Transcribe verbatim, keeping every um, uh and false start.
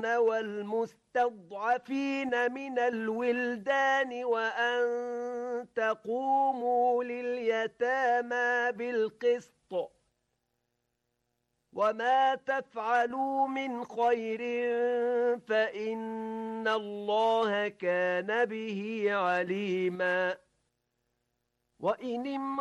والمستضعفين من الولدان وأن تقوموا لليتامى بالقسط وما تفعلوا من خير فإن الله كان به عليما وإن